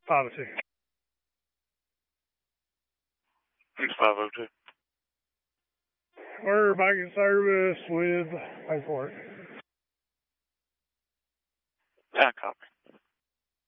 502. It's 502. We're back in service with paperwork. I copy.